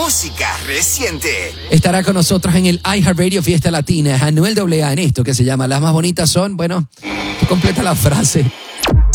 música reciente. Estará con nosotros en el iHeartRadio Fiesta Latina Anuel AA en esto que se llama Las Más Bonitas Son. Bueno, tú completa la frase.